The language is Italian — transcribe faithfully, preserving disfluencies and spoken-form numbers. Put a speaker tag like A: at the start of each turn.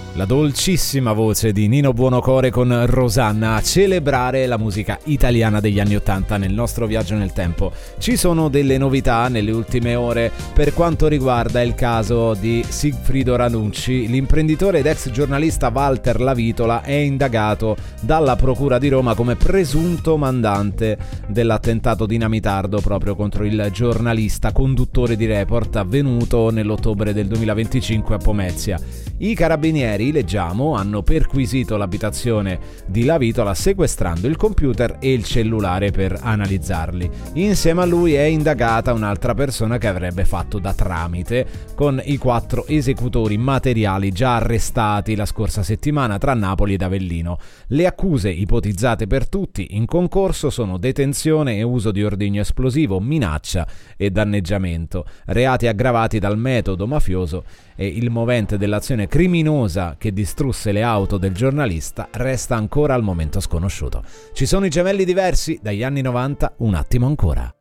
A: La dolcissima voce di Nino Buonocore con Rosanna a celebrare la musica italiana degli anni ottanta nel nostro viaggio nel tempo. Ci sono delle novità nelle ultime ore per quanto riguarda il caso di Sigfrido Ranucci. L'imprenditore ed ex giornalista Walter Lavitola è indagato dalla Procura di Roma come presunto mandante dell'attentato dinamitardo proprio contro il giornalista conduttore di Report avvenuto nell'ottobre del duemilaventicinque a Pomezia. I carabinieri, leggiamo, hanno perquisito l'abitazione di Lavitola sequestrando il computer e il cellulare per analizzarli. Insieme a lui è indagata un'altra persona che avrebbe fatto da tramite con i quattro esecutori materiali già arrestati la scorsa settimana tra Napoli ed Avellino. Le accuse ipotizzate per tutti in concorso sono detenzione e uso di ordigno esplosivo, minaccia e danneggiamento, reati aggravati dal metodo mafioso, e il movente dell'azione criminosa che distrusse le auto del giornalista resta ancora al momento sconosciuto. Ci sono i gemelli diversi dagli anni novanta, un attimo ancora.